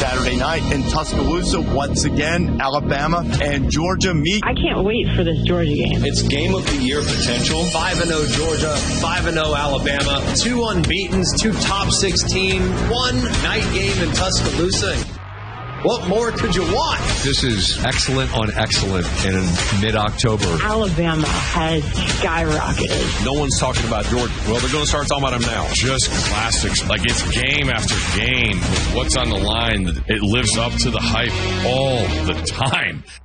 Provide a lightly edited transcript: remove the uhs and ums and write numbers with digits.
Saturday night in Tuscaloosa, once again, Alabama and Georgia meet. I can't wait for this Georgia game. It's game of the year potential. 5-0 Georgia, 5-0 Alabama, 2 unbeatens, 2 top 16, 1 night game in Tuscaloosa. What more could you want? This is excellent on excellent in mid-October. Alabama has skyrocketed. No one's talking about Georgia. Well, they're going to start talking about them now. Just classics. Like, it's game after game. What's on the line? It lives up to the hype all the time.